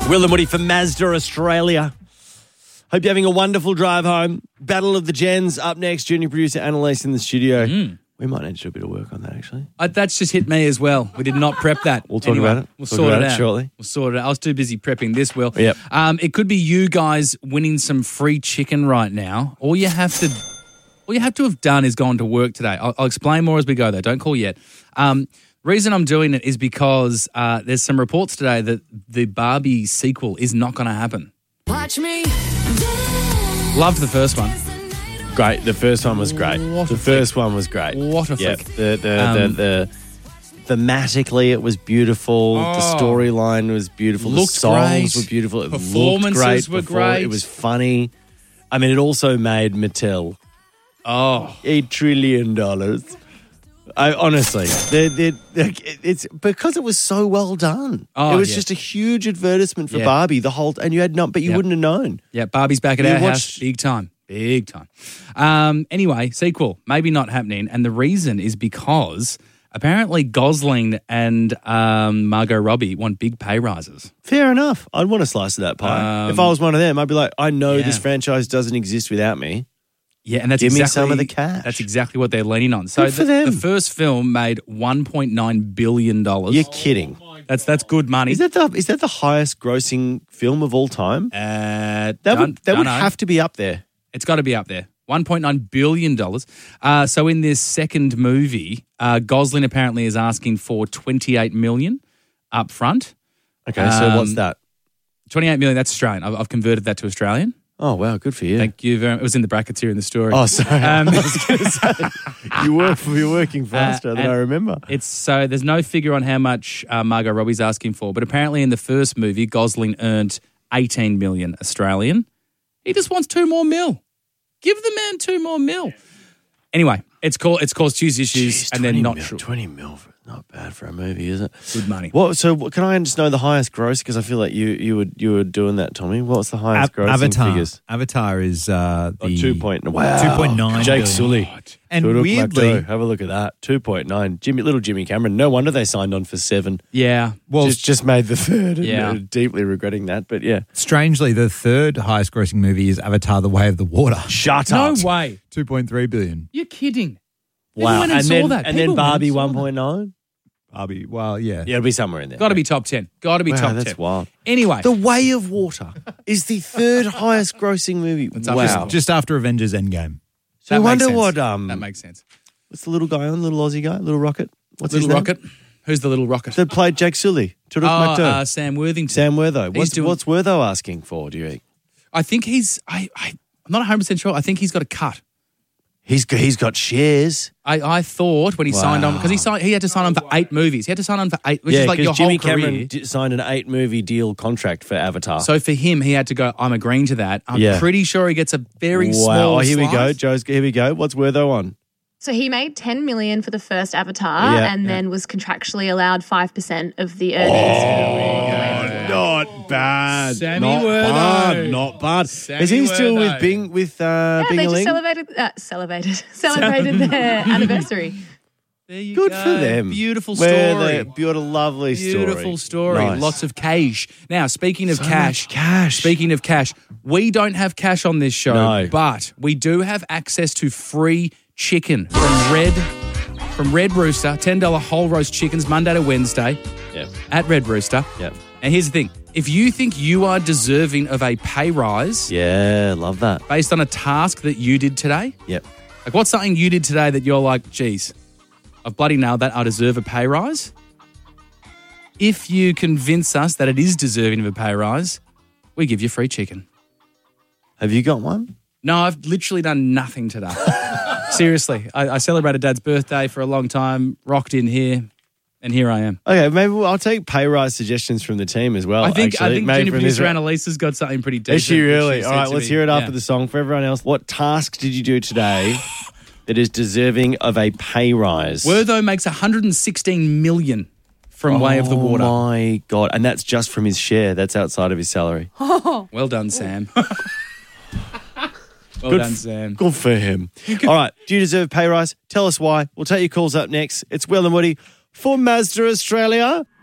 Will and Woody for Mazda Australia. Hope you're having a wonderful drive home. Battle of the Gens up next. Junior producer Annalise in the studio. We might need to do a bit of work on that, actually. That's just hit me as well. We did not prep that. We'll talk about it. We'll sort it out shortly. We'll sort it out. I was too busy prepping this, Will. Yep. It could be you guys winning some free chicken right now. All you have to have done is gone to work today. I'll explain more as we go, though. Don't call yet. Reason I'm doing it is because there's some reports today that the Barbie sequel is not going to happen. Watch me. Loved the first one. Great. The first one was great. What a first one was great. What a Yep. flick. The thematically, it was beautiful. The storyline was beautiful. Looked the songs great. were beautiful. It Performances looked were great. It was funny. I mean, it also made Mattel $8 trillion. Honestly, it's because it was so well done. Oh, it was yeah. just a huge advertisement for Yeah. Barbie. The whole, and you had not, but you wouldn't have known. Yeah, Barbie's back at You our watched- house. Big time. Big time. Anyway, sequel, maybe not happening. And the reason is because apparently Gosling and Margot Robbie want big pay rises. Fair enough. I'd want a slice of that pie. If I was one of them, I'd be like, I know Yeah. this franchise doesn't exist without me. Yeah, and that's Give me exactly, some of the cash. That's exactly what they're leaning on. So Good for them. the first film made $1.9 billion. You're kidding. That's good money. Is that the highest grossing film of all time? That would have to be up there. It's got to be up there. $1.9 billion. So in this second movie, Gosling apparently is asking for $28 million up front. Okay, so what's that? $28 million, that's Australian. I've converted that to Australian. Oh, wow, good for you. Thank you very much. It was in the brackets here in the story. Oh, sorry. I was going to say, you're working faster than and I remember. So there's no figure on how much Margot Robbie's asking for, but apparently in the first movie, Gosling earned 18 million Australian. He just wants 2 more mil. Give the man 2 more mil. Anyway, it's caused huge issues, Jeez, and they're 20 not mil, sure. 20 mil, not bad for a movie, is it? Good money. Can I just know the highest gross? Because I feel like you were doing that, Tommy. What's the highest grossing Avatar. figures? Avatar is the 2.9. Jake Sully. And Turuk weirdly, Makto. Have a look at that. 2.9. Little Jimmy Cameron. No wonder they signed on for 7. Yeah. well, Just made the third. Yeah. And deeply regretting that, but yeah. strangely, the third highest grossing movie is Avatar: The Way of the Water, Shut No up. way. 2.3 billion. You're kidding. Wow. People went and saw that. And People then went Barbie and saw that. 1.9. Barbie, well, yeah. Yeah, it'll be somewhere in there. Got to be top 10. Got to be Wow, top 10. that's wild. Anyway. The Way of Water is the third highest grossing movie. That's Wow. unbelievable. Just after Avengers Endgame. So I That makes wonder sense. what That makes sense. what's the little guy on, little Aussie guy, little Rocket? What's Little his name? Rocket. Who's the little Rocket? That played Jake Sully. Turuk Makto. Sam Worthington. Sam Wertho. He's What's Wertho asking for, do you think? I think he's. I'm not 100% sure. I think he's got a cut. He's got shares. I thought when he signed on, because he had to sign on for 8 movies. He had to sign on for 8, which is like your Jimmy whole career. Cameron signed an 8-movie deal contract for Avatar. So for him, he had to go, I'm agreeing to that. I'm pretty sure he gets a very small Oh, here we go. slice. Here we go. What's Wertho on? So he made $10 million for the first Avatar and then was contractually allowed 5% of the earnings. Not bad. Sammy Wertho. Not bad. Sammy Is he still Wertho. with Yeah, they just Bing-a-ling? celebrated their anniversary. There you Good go. for them. Beautiful Where story. Beautiful, lovely story. Beautiful story. Nice. Lots of cash. Now, speaking of So cash, much cash. Speaking of cash, we don't have cash on this show, No. but we do have access to free chicken from Red Rooster. $10 whole roast chickens Monday to Wednesday Yep. at Red Rooster. Yep. And here's the thing: if you think you are deserving of a pay rise Yeah, love that. based on a task that you did today, Yep. like what's something you did today that you're like, geez, I've bloody nailed that. I deserve a pay rise. If you convince us that it is deserving of a pay rise, we give you free chicken. Have you got one? No, I've literally done nothing today. Seriously. I celebrated Dad's birthday for a long time, rocked in here, and here I am. Okay, maybe I'll take pay rise suggestions from the team as well. I think maybe junior from producer this- Annalisa's got something pretty decent. Is she really? that All said right, to let's me. hear it after Yeah. the song. For everyone else, what task did you do today that is deserving of a pay rise? Wertho makes $116 million from Way of the Water. Oh, my God. And that's just from his share. That's outside of his salary. Well done, Sam. Well done, Sam. Good for him. All right, do you deserve a pay rise? Tell us why. We'll take your calls up next. It's Will and Woody for Mazda Australia.